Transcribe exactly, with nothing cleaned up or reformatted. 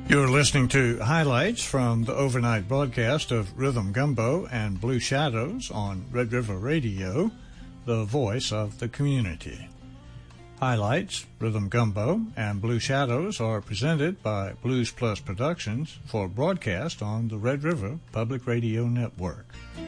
You're listening to highlights from the overnight broadcast of Rhythm Gumbo and Blue Shadows on Red River Radio, the voice of the community. Highlights, Rhythm Gumbo, and Blue Shadows are presented by Blues Plus Productions for broadcast on the Red River Public Radio Network.